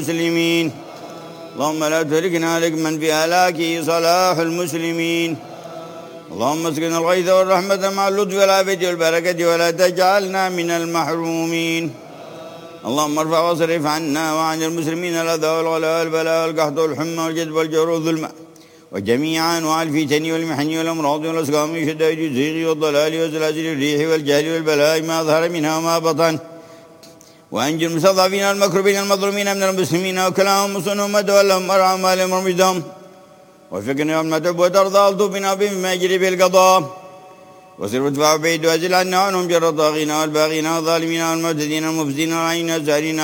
المسلمين. اللهم لا تهلكنا هلك من في هلاكه صلاح المسلمين. اللهم اسقنا الغيث والرحمة مع اللطف والعافية والبركة ولا تجعلنا من المحرومين. اللهم ارفع واصرف عنا وعن المسلمين الأذى والغلاء والبلاء والقحط والحمى والجذب والجور والظلم وجميع أنواع الفتن والمحن والأمراض والأسقام وشدائد الزيغ والضلال وزلازل الريح والجهل والبلاء ما ظهر منها وما بطن. وأنجي المستضعفين المكروبين المظلومين من المسلمين وكلاهم وصنهم وتولهم وارعهم والهم ورمجدهم. وفقنا يوم ما تحب وترضى والطوبنا بما يجري به القضاء. وصرف ادفع بعيد وازل عنا عنهم جر الطاغين والباغين والظالمين والمعتدين والمفسدين والعين والزارين